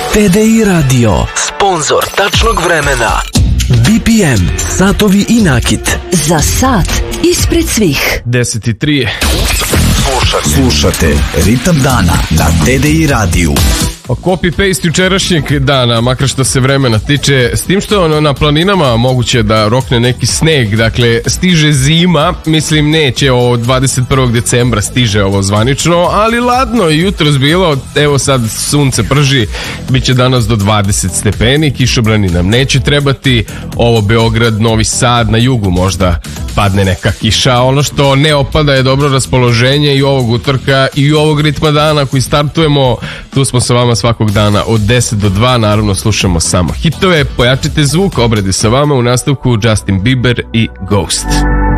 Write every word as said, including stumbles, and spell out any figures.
T D I Radio, sponzor tačnog vremena. B P M, satovi i nakit. Za sat ispred svih. deset i tri. Slušate, Slušate Ritam dana na T D I radiju. Copy-paste jučerašnjeg dana, makar što se vremena tiče, s tim što ono, na planinama moguće da rokne neki sneg, dakle stiže zima, mislim neće od dvadeset prvog decembra stiže ovo zvanično, ali ladno je jutros bilo, evo sad sunce prži, bit će danas do dvadeset stepeni, kišobrani nam neće trebati, ovo Beograd, Novi Sad, na jugu možda padne neka kiša, ono što ne opada je dobro raspoloženje i ovog utorka i ovog ritma dana koji startujemo, tu smo sa vama svakog dana od deset do dva, naravno slušamo samo hitove, pojačite zvuk, obredi sa vama, u nastavku Justin Bieber i Ghost.